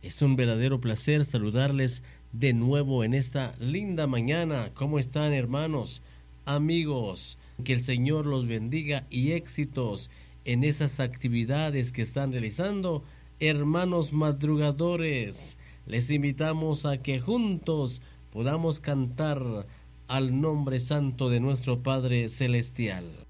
Es un verdadero placer saludarles de nuevo en esta linda mañana. ¿Cómo están, hermanos, amigos? Que el Señor los bendiga y éxitos en esas actividades que están realizando. Hermanos madrugadores, les invitamos a que juntos podamos cantar al nombre santo de nuestro Padre Celestial.